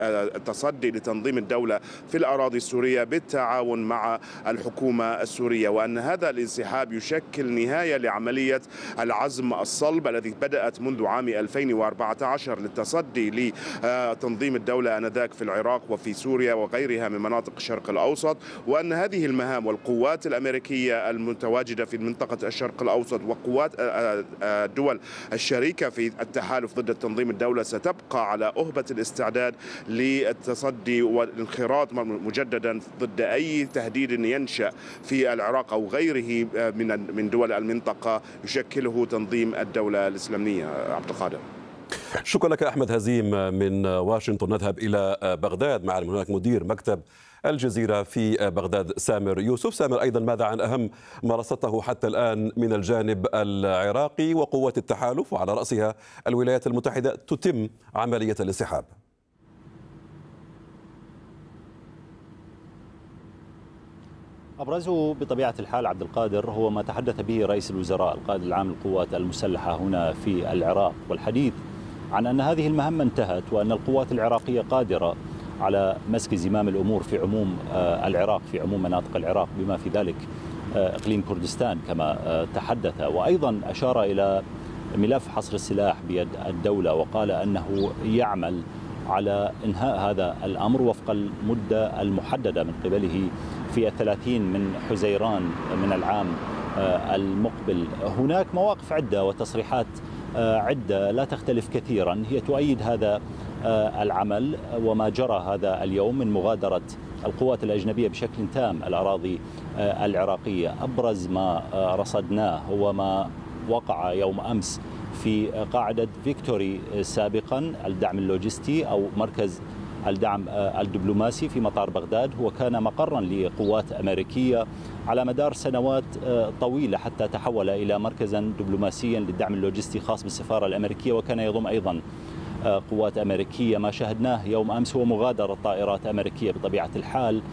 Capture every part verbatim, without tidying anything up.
التصدي لتنظيم الدولة في الأراضي السورية بالتعاون مع الحكومة السورية، وأن هذا الانسحاب يشكل نهاية لعملية العزم الصلب الذي بدأت منذ عام ألفين وأربعة عشر للتصدي لتنظيم الدولة آنذاك في العراق وفي سوريا وغيرها من مناطق الشرق الأوسط، وأن هذه المهام والقوات الأمريكية المتواجدة في منطقة الشرق الأوسط وقوات الدول الشريكة في التحالف ضد تنظيم الدولة ستبقى على أهبة الاستعداد للتصدي والانخراط مجددا ضد أي تهديد ينشأ في العراق أو غيره من من دول المنطقة يشكله تنظيم الدولة الإسلامية. عبد القادر، شكرا لك أحمد هزيم من واشنطن. نذهب إلى بغداد مع هناك مدير مكتب الجزيرة في بغداد سامر يوسف. سامر، أيضا ماذا عن أهم ما رصدته حتى الآن من الجانب العراقي وقوة التحالف وعلى رأسها الولايات المتحدة تتم عملية الانسحاب؟ أبرزه بطبيعة الحال عبد القادر هو ما تحدث به رئيس الوزراء القائد العام للقوات المسلحة هنا في العراق، والحديث عن أن هذه المهمة انتهت وأن القوات العراقية قادرة على مسك زمام الأمور في عموم العراق، في عموم مناطق العراق بما في ذلك إقليم كردستان كما تحدث. وأيضا أشار إلى ملف حصر السلاح بيد الدولة وقال أنه يعمل على إنهاء هذا الأمر وفق المدة المحددة من قبله في الثلاثين من حزيران من العام المقبل. هناك مواقف عدة وتصريحات عدة لا تختلف كثيرا هي تؤيد هذا العمل وما جرى هذا اليوم من مغادرة القوات الأجنبية بشكل تام الأراضي العراقية. أبرز ما رصدناه هو ما وقع يوم أمس في قاعدة فيكتوري سابقا، الدعم اللوجستي أو مركز الدعم الدبلوماسي في مطار بغداد، هو كان مقرا لقوات أمريكية على مدار سنوات طويلة حتى تحول إلى مركزا دبلوماسيا للدعم اللوجستي خاص بالسفارة الأمريكية، وكان يضم أيضا قوات أمريكية. ما شاهدناه يوم أمس هو مغادرة طائرات أمريكية بطبيعة الحال.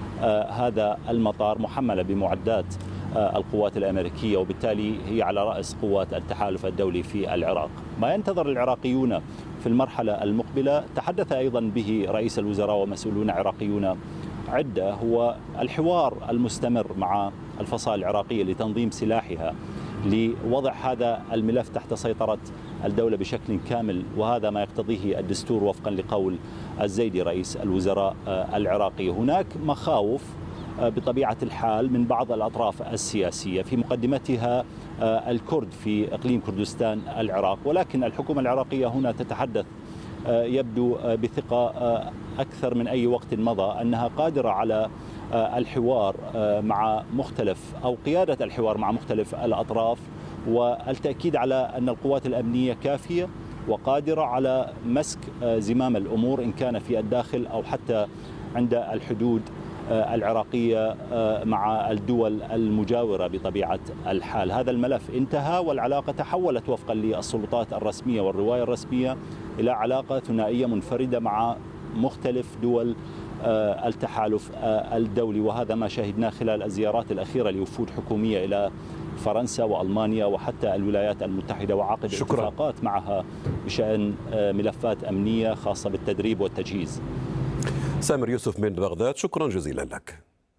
هذا المطار محملة بمعدات القوات الأمريكية وبالتالي هي على رأس قوات التحالف الدولي في العراق. ما ينتظر العراقيون في المرحلة المقبلة تحدث أيضا به رئيس الوزراء ومسؤولون عراقيون عدة، هو الحوار المستمر مع الفصائل العراقية لتنظيم سلاحها لوضع هذا الملف تحت سيطرة الدولة بشكل كامل، وهذا ما يقتضيه الدستور وفقا لقول الزيدي رئيس الوزراء العراقي. هناك مخاوف بطبيعة الحال من بعض الأطراف السياسية في مقدمتها الكرد في إقليم كردستان العراق، ولكن الحكومة العراقية هنا تتحدث يبدو بثقة أكثر من أي وقت مضى أنها قادرة على الحوار مع مختلف أو قيادة الحوار مع مختلف الأطراف، والتأكيد على أن القوات الأمنية كافية وقادرة على مسك زمام الأمور إن كان في الداخل أو حتى عند الحدود العراقية مع الدول المجاورة بطبيعة الحال. هذا الملف انتهى والعلاقة تحولت وفقا للسلطات الرسمية والرواية الرسمية إلى علاقة ثنائية منفردة مع مختلف دول التحالف الدولي، وهذا ما شاهدناه خلال الزيارات الأخيرة لوفود حكومية إلى فرنسا وألمانيا وحتى الولايات المتحدة، وعقد اتفاقات معها بشأن ملفات أمنية خاصة بالتدريب والتجهيز. سامر يوسف من بغداد، شكرا جزيلا لك.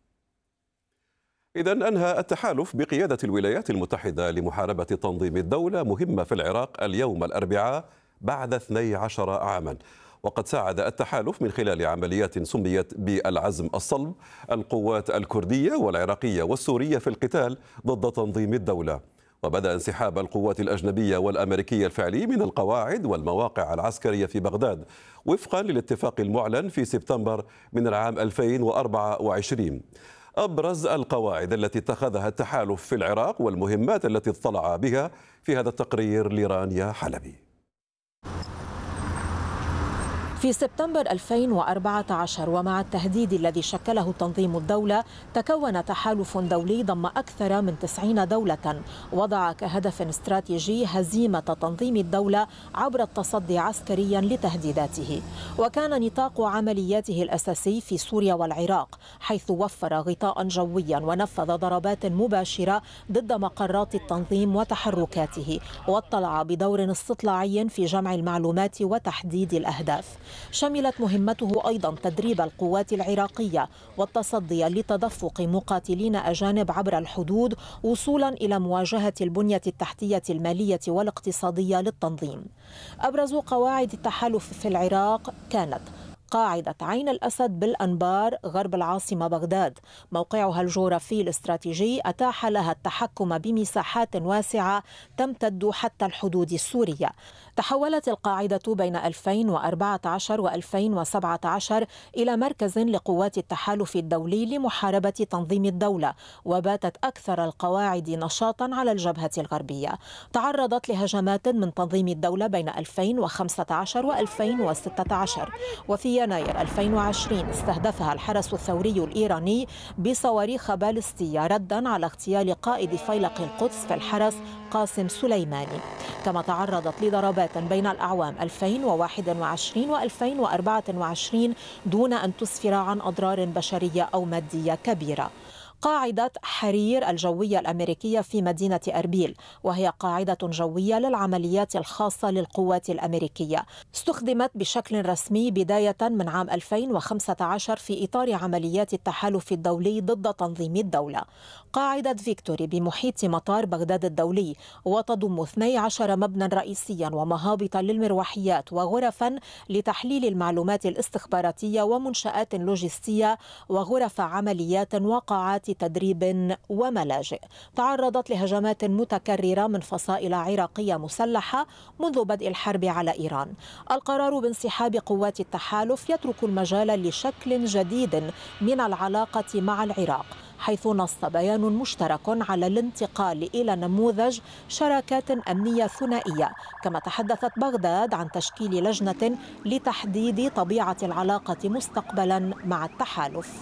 إذا أنهى التحالف بقيادة الولايات المتحدة لمحاربة تنظيم الدولة مهمة في العراق اليوم الأربعاء بعد اثني عشر عاما، وقد ساعد التحالف من خلال عمليات سميت بالعزم الصلب القوات الكردية والعراقية والسورية في القتال ضد تنظيم الدولة. وبدأ انسحاب القوات الأجنبية والأمريكية الفعلي من القواعد والمواقع العسكرية في بغداد وفقا للاتفاق المعلن في سبتمبر من العام ألفين وأربعة وعشرين. أبرز القواعد التي اتخذها التحالف في العراق والمهمات التي اطلع بها في هذا التقرير لرانيا حلبي. في سبتمبر ألفين وأربعة عشر ومع التهديد الذي شكله تنظيم الدولة، تكون تحالف دولي ضم أكثر من تسعين دولة وضع كهدف استراتيجي هزيمة تنظيم الدولة عبر التصدي عسكريا لتهديداته. وكان نطاق عملياته الأساسي في سوريا والعراق، حيث وفر غطاء جويا ونفذ ضربات مباشرة ضد مقرات التنظيم وتحركاته، واطلع بدور استطلاعي في جمع المعلومات وتحديد الأهداف. شملت مهمته أيضا تدريب القوات العراقية والتصدي لتدفق مقاتلين أجانب عبر الحدود وصولا إلى مواجهة البنية التحتية المالية والاقتصادية للتنظيم. أبرز قواعد التحالف في العراق كانت قاعدة عين الأسد بالأنبار غرب العاصمة بغداد. موقعها الجغرافي الاستراتيجي أتاح لها التحكم بمساحات واسعة تمتد حتى الحدود السورية. تحولت القاعدة بين ألفين وأربعة عشر وألفين وسبعة عشر إلى مركز لقوات التحالف الدولي لمحاربة تنظيم الدولة، وباتت أكثر القواعد نشاطا على الجبهة الغربية. تعرضت لهجمات من تنظيم الدولة بين ألفين وخمسة عشر وألفين وستة عشر، وفي يناير ألفين وعشرين استهدفها الحرس الثوري الإيراني بصواريخ باليستية ردا على اغتيال قائد فيلق القدس في الحرس قاسم سليماني. كما تعرضت لضربات بين الأعوام ألفين وواحد وعشرين وألفين وأربعة وعشرين دون أن تسفر عن أضرار بشرية أو مادية كبيرة. قاعدة حرير الجوية الأمريكية في مدينة أربيل، وهي قاعدة جوية للعمليات الخاصة للقوات الأمريكية، استخدمت بشكل رسمي بداية من عام ألفين وخمسة عشر في إطار عمليات التحالف الدولي ضد تنظيم الدولة. قاعدة فيكتوري بمحيط مطار بغداد الدولي، وتضم اثني عشر مبنى رئيسيا ومهابط للمروحيات وغرفا لتحليل المعلومات الاستخباراتية ومنشآت لوجستية وغرف عمليات وقاعات تدريب وملاجئ. تعرضت لهجمات متكررة من فصائل عراقية مسلحة منذ بدء الحرب على إيران. القرار بانسحاب قوات التحالف يترك المجال لشكل جديد من العلاقة مع العراق، حيث نص بيان مشترك على الانتقال إلى نموذج شراكات أمنية ثنائية. كما تحدثت بغداد عن تشكيل لجنة لتحديد طبيعة العلاقة مستقبلا مع التحالف.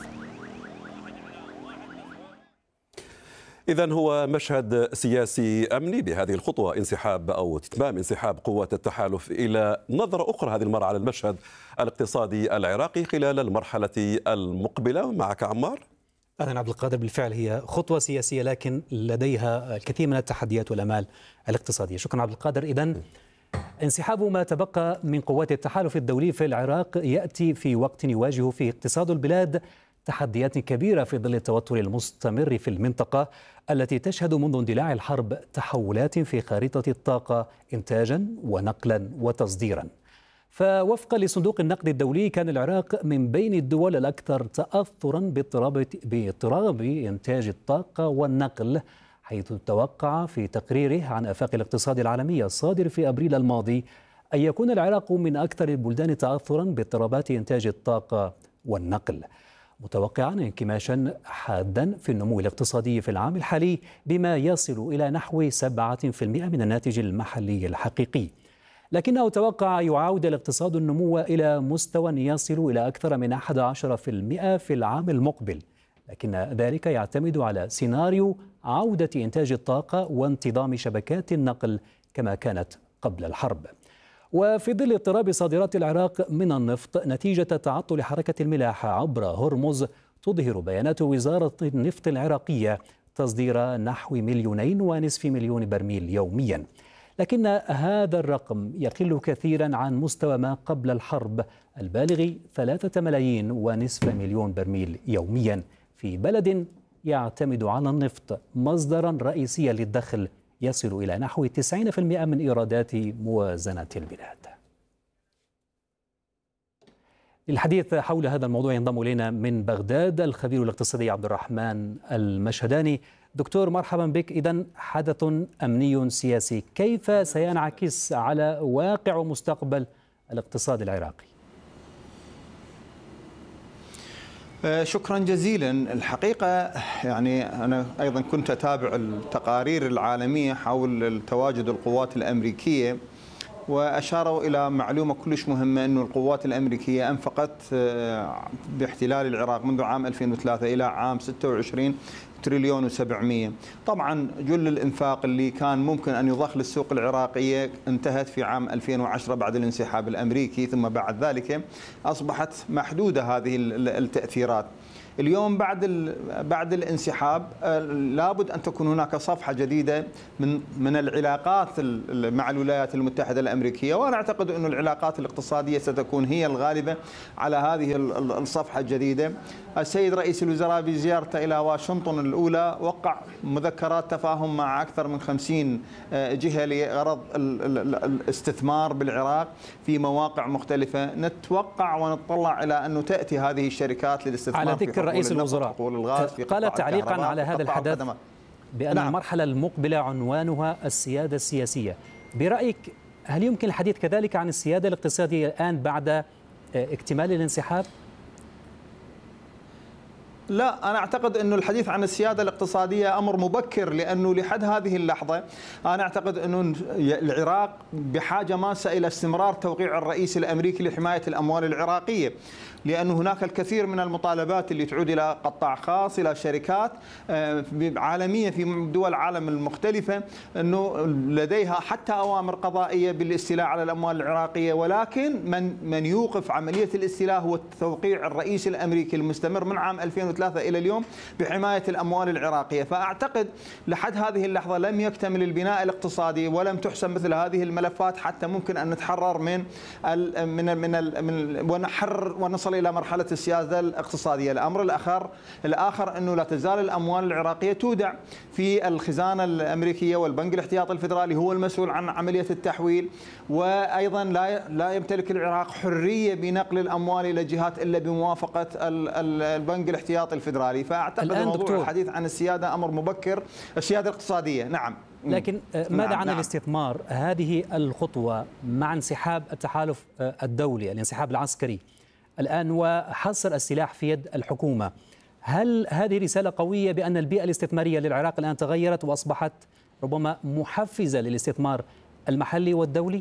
إذن هو مشهد سياسي أمني بهذه الخطوة، انسحاب أو تتمام انسحاب قوات التحالف. إلى نظرة أخرى هذه المرة على المشهد الاقتصادي العراقي خلال المرحلة المقبلة. معك عمار. أهلا عبد القادر، بالفعل هي خطوة سياسية لكن لديها الكثير من التحديات والأمال الاقتصادية. شكرا عبد القادر. إذن انسحاب ما تبقى من قوات التحالف الدولي في العراق يأتي في وقت يواجه فيه اقتصاد البلاد تحديات كبيرة في ظل التوتر المستمر في المنطقة التي تشهد منذ اندلاع الحرب تحولات في خارطة الطاقة إنتاجا ونقلا وتصديرا. فوفقا لصندوق النقد الدولي كان العراق من بين الدول الأكثر تأثرا باضطراب باضطراب إنتاج الطاقة والنقل، حيث توقع في تقريره عن آفاق الاقتصاد العالمي الصادر في أبريل الماضي أن يكون العراق من أكثر البلدان تأثرا باضطرابات إنتاج الطاقة والنقل، متوقعا انكماشا حادا في النمو الاقتصادي في العام الحالي بما يصل إلى نحو سبعة بالمئة من الناتج المحلي الحقيقي. لكنه توقع يعاود الاقتصاد النمو إلى مستوى يصل إلى أكثر من أحد عشر بالمئة في العام المقبل، لكن ذلك يعتمد على سيناريو عودة إنتاج الطاقة وانتظام شبكات النقل كما كانت قبل الحرب. وفي ظل اضطراب صادرات العراق من النفط نتيجة تعطل حركة الملاحة عبر هرمز، تظهر بيانات وزارة النفط العراقية تصدير نحو مليونين ونصف مليون برميل يوميا، لكن هذا الرقم يقل كثيرا عن مستوى ما قبل الحرب البالغ ثلاثة ملايين ونصف مليون برميل يوميا في بلد يعتمد على النفط مصدرا رئيسيا للدخل يصل إلى نحو تسعين بالمئة من إيرادات موازنة البلاد. للحديث حول هذا الموضوع ينضم إلينا من بغداد الخبير الاقتصادي عبد الرحمن المشهداني. دكتور مرحبا بك. إذن حدث أمني سياسي، كيف سينعكس على واقع ومستقبل الاقتصاد العراقي؟ شكرا جزيلا. الحقيقة يعني أنا أيضا كنت أتابع التقارير العالمية حول تواجد القوات الأمريكية، وأشاروا إلى معلومة كلش مهمة أن القوات الأمريكية أنفقت باحتلال العراق منذ عام ألفين وثلاثة إلى عام ستة وعشرين تريليون وسبعمية. طبعا جل الإنفاق اللي كان ممكن أن يضخ للسوق العراقية انتهت في عام ألفين وعشرة بعد الانسحاب الأمريكي، ثم بعد ذلك أصبحت محدودة هذه التأثيرات. اليوم بعد بعد الانسحاب لابد أن تكون هناك صفحة جديدة من من العلاقات مع الولايات المتحدة الأمريكية، وأنا أعتقد أن العلاقات الاقتصادية ستكون هي الغالبة على هذه الصفحة الجديدة. السيد رئيس الوزراء بزيارته إلى واشنطن الأولى وقع مذكرات تفاهم مع أكثر من خمسين جهة لغرض الاستثمار بالعراق في مواقع مختلفة. نتوقع ونتطلع إلى أنه تأتي هذه الشركات للاستثمار. على ذكر رئيس الوزراء قال تعليقا على هذا الحدث بأن نعم. المرحلة المقبلة عنوانها السيادة السياسية. برأيك هل يمكن الحديث كذلك عن السيادة الاقتصادية الآن بعد اكتمال الانسحاب؟ لا، أنا أعتقد أنه الحديث عن السيادة الاقتصادية أمر مبكر، لأنه لحد هذه اللحظة أنا أعتقد أنه العراق بحاجة ماسة إلى استمرار توقيع الرئيس الأمريكي لحماية الأموال العراقية، لأن هناك الكثير من المطالبات اللي تعود إلى قطاع خاص، إلى شركات عالمية في دول العالم المختلفة، أنه لديها حتى أوامر قضائية بالاستيلاء على الأموال العراقية، ولكن من من يوقف عملية الاستيلاء هو توقيع الرئيس الأمريكي المستمر من عام ألفين وثلاثة إلى اليوم بحماية الأموال العراقية. فأعتقد لحد هذه اللحظة لم يكتمل البناء الاقتصادي ولم تحسم مثل هذه الملفات حتى ممكن أن نتحرر من ال من من, ال من ونحرر ونصل إلى مرحلة السيادة الاقتصادية. الأمر الآخر الآخر أنه لا تزال الأموال العراقية تودع في الخزانة الأمريكية، والبنك الاحتياطي الفدرالي هو المسؤول عن عملية التحويل، وأيضا لا لا يمتلك العراق حرية بنقل الأموال إلى جهات إلا بموافقة البنك الاحتياطي الفدرالي. فأعتقد موضوع دكتور. الحديث عن السيادة أمر مبكر، السيادة الاقتصادية نعم. لكن ماذا نعم عن نعم. الاستثمار؟ هذه الخطوة مع انسحاب التحالف الدولي، الانسحاب العسكري الآن وحصر السلاح في يد الحكومة، هل هذه رسالة قوية بأن البيئة الاستثمارية للعراق الآن تغيرت وأصبحت ربما محفزة للاستثمار المحلي والدولي؟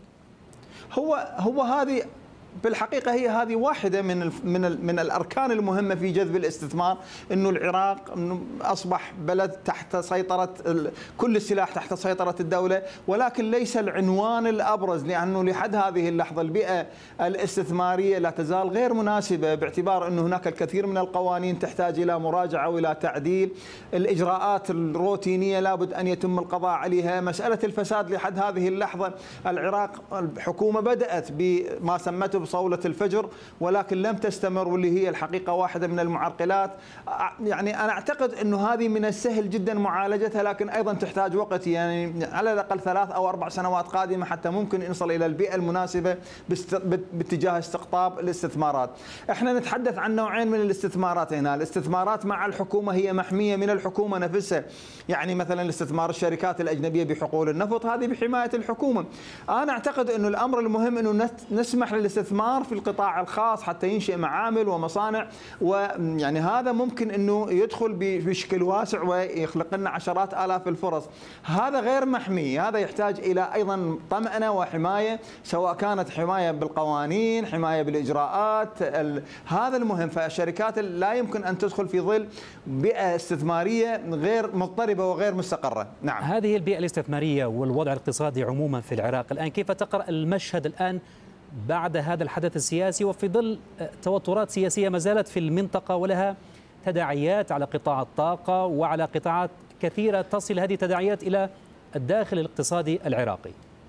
هو هو هذه بالحقيقة هي هذه واحدة من من من الأركان المهمة في جذب الاستثمار، إنه العراق أصبح بلد تحت سيطرة كل السلاح تحت سيطرة الدولة، ولكن ليس العنوان الأبرز، لأنه لحد هذه اللحظة البيئة الاستثمارية لا تزال غير مناسبة، باعتبار أنه هناك الكثير من القوانين تحتاج إلى مراجعة وإلى تعديل، الإجراءات الروتينية لابد أن يتم القضاء عليها، مسألة الفساد لحد هذه اللحظة العراق الحكومة بدأت بما سمته بصولة الفجر ولكن لم تستمر، واللي هي الحقيقة واحدة من المعرقلات. يعني أنا أعتقد أنه هذه من السهل جدا معالجتها، لكن أيضا تحتاج وقت، يعني على الأقل ثلاث أو أربع سنوات قادمة حتى ممكن نصل إلى البيئة المناسبة باتجاه استقطاب الاستثمارات. احنا نتحدث عن نوعين من الاستثمارات هنا، الاستثمارات مع الحكومة هي محمية من الحكومة نفسها، يعني مثلا الاستثمار الشركات الأجنبية بحقول النفط هذه بحماية الحكومة. أنا أعتقد أنه الأمر المهم أنه نسمح للاستثمار في القطاع الخاص حتى ينشئ معامل ومصانع، ويعني هذا ممكن انه يدخل بشكل واسع ويخلق لنا عشرات آلاف الفرص. هذا غير محمي، هذا يحتاج الى ايضا طمأنة وحماية، سواء كانت حماية بالقوانين، حماية بالاجراءات، هذا المهم. فالشركات لا يمكن ان تدخل في ظل بيئة استثمارية غير مضطربة وغير مستقرة. نعم، هذه البيئة الاستثمارية والوضع الاقتصادي عموما في العراق الآن، كيف تقرأ المشهد الآن بعد هذا الحدث السياسي وفي ظل توترات سياسية ما زالت في المنطقة ولها تداعيات على قطاع الطاقة وعلى قطاعات كثيرة تصل هذه التداعيات إلى الداخل الاقتصادي العراقي؟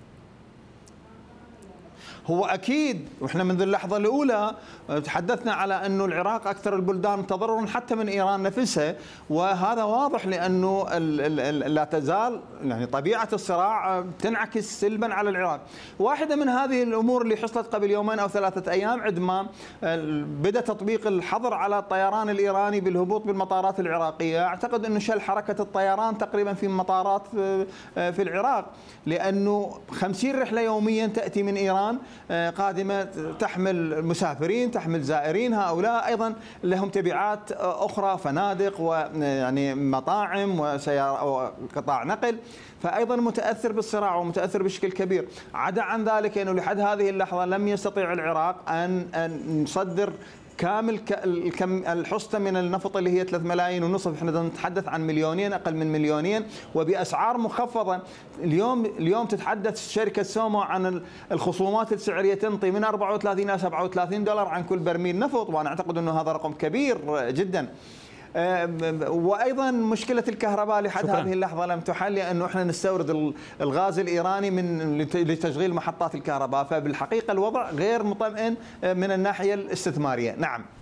هو أكيد، وإحنا منذ اللحظة الأولى تحدثنا على أنه العراق أكثر البلدان تضررا حتى من إيران نفسها، وهذا واضح لأنه لا تزال يعني طبيعة الصراع تنعكس سلبا على العراق. واحدة من هذه الأمور اللي حصلت قبل يومين أو ثلاثة أيام عندما بدأ تطبيق الحظر على الطيران الإيراني بالهبوط بالمطارات العراقية. أعتقد أنه شل حركة الطيران تقريبا في مطارات في العراق، لأنه خمسين رحلة يوميا تأتي من إيران قادمة تحمل مسافرين، تحمل زائرين، هؤلاء أيضا لهم تبعات أخرى، فنادق ويعني مطاعم وسيارة وقطاع نقل. فأيضا متأثر بالصراع ومتأثر بشكل كبير. عدا عن ذلك أنه لحد هذه اللحظة لم يستطيع العراق أن أن يصدر كامل الكم الحصة من النفط اللي هي ثلاثة ملايين ونصف، احنا نتحدث عن مليونين، اقل من مليونين، وباسعار مخفضه. اليوم اليوم تتحدث شركه سومو عن الخصومات السعريه تنطي من أربعة وثلاثين إلى سبعة وثلاثين دولار عن كل برميل نفط، وانا اعتقد انه هذا رقم كبير جدا. وايضا مشكله الكهرباء لحد شكرا. هذه اللحظه لم تحل، لانه احنا نستورد الغاز الايراني من لتشغيل محطات الكهرباء، فبالحقيقه الوضع غير مطمئن من الناحيه الاستثماريه. نعم.